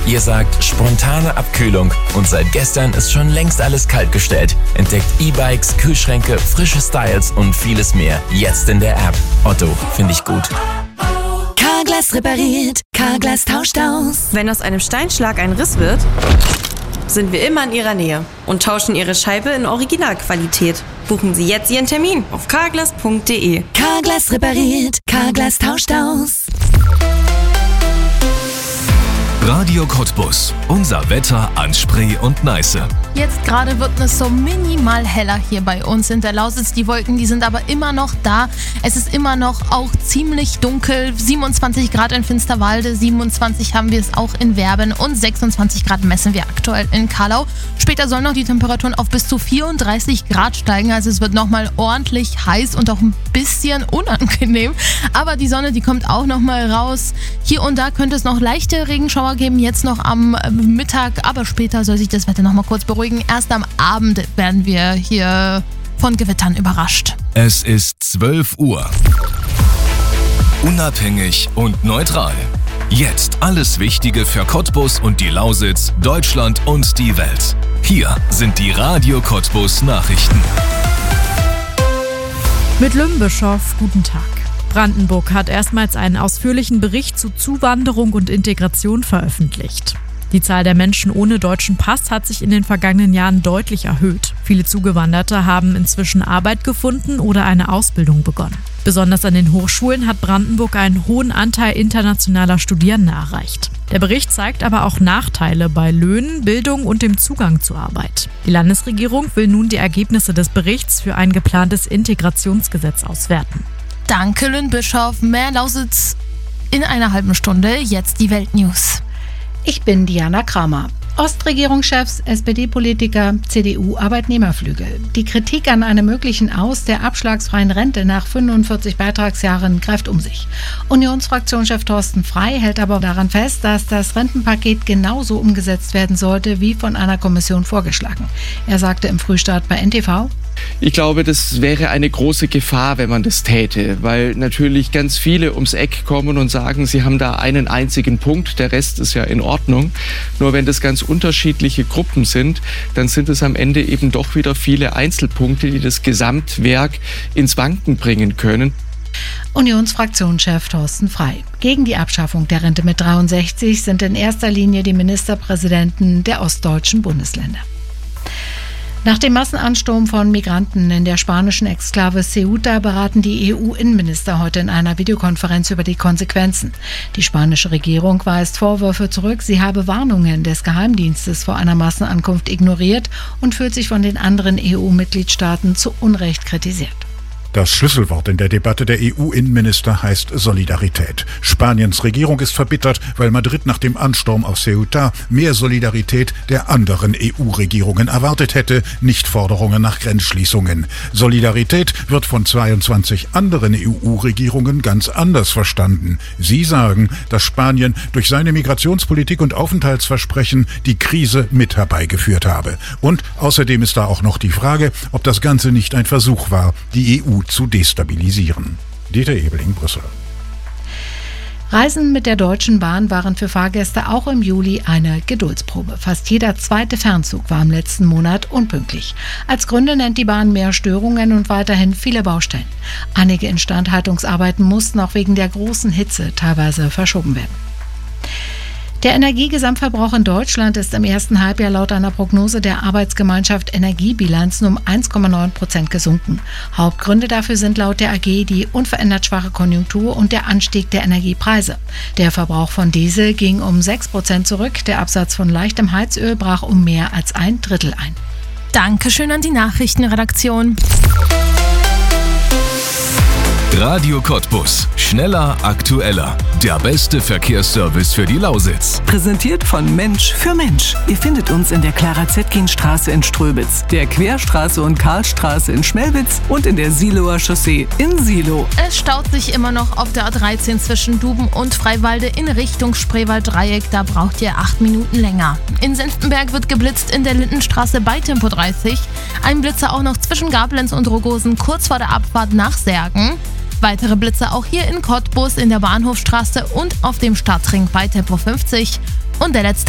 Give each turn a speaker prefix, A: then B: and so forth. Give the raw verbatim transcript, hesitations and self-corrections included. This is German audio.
A: Ihr sagt spontane Abkühlung und seit gestern ist schon längst alles kaltgestellt. Entdeckt E-Bikes, Kühlschränke, frische Styles und vieles mehr. Jetzt in der App. Otto, finde ich gut.
B: Carglass repariert, Carglass tauscht aus.
C: Wenn aus einem Steinschlag ein Riss wird, sind wir immer in Ihrer Nähe und tauschen Ihre Scheibe in Originalqualität. Buchen Sie jetzt Ihren Termin auf carglass punkt de.
B: Carglass repariert, Carglass tauscht aus.
D: Radio Cottbus. Unser Wetter an Spree und Neiße.
E: Jetzt gerade wird es so minimal heller hier bei uns in der Lausitz. Die Wolken, die sind aber immer noch da. Es ist immer noch auch ziemlich dunkel. siebenundzwanzig Grad in Finsterwalde, siebenundzwanzig haben wir es auch in Werben und sechsundzwanzig Grad messen wir aktuell in Carlau. Später sollen noch die Temperaturen auf bis zu vierunddreißig Grad steigen. Also es wird nochmal ordentlich heiß und auch ein bisschen unangenehm. Aber die Sonne, die kommt auch nochmal raus. Hier und da könnte es noch leichte Regenschauer geben, jetzt noch am Mittag. Aber später soll sich das Wetter nochmal kurz beruhigen. Erst am Abend werden wir hier von Gewittern überrascht.
D: Es ist zwölf Uhr. Unabhängig und neutral. Jetzt alles Wichtige für Cottbus und die Lausitz, Deutschland und die Welt. Hier sind die Radio Cottbus Nachrichten.
F: Mit Lümbischow, guten Tag. Brandenburg hat erstmals einen ausführlichen Bericht zu Zuwanderung und Integration veröffentlicht. Die Zahl der Menschen ohne deutschen Pass hat sich in den vergangenen Jahren deutlich erhöht. Viele Zugewanderte haben inzwischen Arbeit gefunden oder eine Ausbildung begonnen. Besonders an den Hochschulen hat Brandenburg einen hohen Anteil internationaler Studierender erreicht. Der Bericht zeigt aber auch Nachteile bei Löhnen, Bildung und dem Zugang zur Arbeit. Die Landesregierung will nun die Ergebnisse des Berichts für ein geplantes Integrationsgesetz auswerten.
E: Danke, Lynn-Bischof. Mehr Lausitz in einer halben Stunde. Jetzt die Weltnews.
G: Ich bin Diana Kramer. Ostregierungschefs, S P D-Politiker, C D U-Arbeitnehmerflügel. Die Kritik an einem möglichen Aus der abschlagsfreien Rente nach fünfundvierzig Beitragsjahren greift um sich. Unionsfraktionschef Thorsten Frey hält aber daran fest, dass das Rentenpaket genauso umgesetzt werden sollte, wie von einer Kommission vorgeschlagen. Er sagte im Frühstart bei N T V:
H: Ich glaube, das wäre eine große Gefahr, wenn man das täte, weil natürlich ganz viele ums Eck kommen und sagen, sie haben da einen einzigen Punkt, der Rest ist ja in Ordnung. Nur wenn das ganz unterschiedliche Gruppen sind, dann sind es am Ende eben doch wieder viele Einzelpunkte, die das Gesamtwerk ins Wanken bringen können.
G: Unionsfraktionschef Thorsten Frey. Gegen die Abschaffung der Rente mit dreiundsechzig sind in erster Linie die Ministerpräsidenten der ostdeutschen Bundesländer. Nach dem Massenansturm von Migranten in der spanischen Exklave Ceuta beraten die E U-Innenminister heute in einer Videokonferenz über die Konsequenzen. Die spanische Regierung weist Vorwürfe zurück, sie habe Warnungen des Geheimdienstes vor einer Massenankunft ignoriert und fühlt sich von den anderen E U-Mitgliedstaaten zu Unrecht kritisiert.
I: Das Schlüsselwort in der Debatte der E U-Innenminister heißt Solidarität. Spaniens Regierung ist verbittert, weil Madrid nach dem Ansturm auf Ceuta mehr Solidarität der anderen E U-Regierungen erwartet hätte, nicht Forderungen nach Grenzschließungen. Solidarität wird von zweiundzwanzig anderen E U-Regierungen ganz anders verstanden. Sie sagen, dass Spanien durch seine Migrationspolitik und Aufenthaltsversprechen die Krise mit herbeigeführt habe. Und außerdem ist da auch noch die Frage, ob das Ganze nicht ein Versuch war, die E U zu destabilisieren. Dieter Ebeling, Brüssel.
G: Reisen mit der Deutschen Bahn waren für Fahrgäste auch im Juli eine Geduldsprobe. Fast jeder zweite Fernzug war im letzten Monat unpünktlich. Als Gründe nennt die Bahn mehr Störungen und weiterhin viele Baustellen. Einige Instandhaltungsarbeiten mussten auch wegen der großen Hitze teilweise verschoben werden. Der Energiegesamtverbrauch in Deutschland ist im ersten Halbjahr laut einer Prognose der Arbeitsgemeinschaft Energiebilanzen um eins Komma neun Prozent gesunken. Hauptgründe dafür sind laut der A G die unverändert schwache Konjunktur und der Anstieg der Energiepreise. Der Verbrauch von Diesel ging um sechs Prozent zurück, der Absatz von leichtem Heizöl brach um mehr als ein Drittel ein.
E: Dankeschön an die Nachrichtenredaktion.
D: Radio Cottbus. Schneller, aktueller. Der beste Verkehrsservice für die Lausitz.
J: Präsentiert von Mensch für Mensch. Ihr findet uns in der Clara-Zetkin-Straße in Ströbitz, der Querstraße und Karlstraße in Schmelwitz und in der Siloer Chaussee in Silo.
E: Es staut sich immer noch auf der A dreizehn zwischen Duben und Freiwalde in Richtung Spreewald-Dreieck. Da braucht ihr acht Minuten länger. In Senftenberg wird geblitzt in der Lindenstraße bei Tempo dreißig. Ein Blitzer auch noch zwischen Gablenz und Rogosen kurz vor der Abfahrt nach Särgen. Weitere Blitze auch hier in Cottbus in der Bahnhofstraße und auf dem Stadtring bei Tempo fünfzig. Und der letzte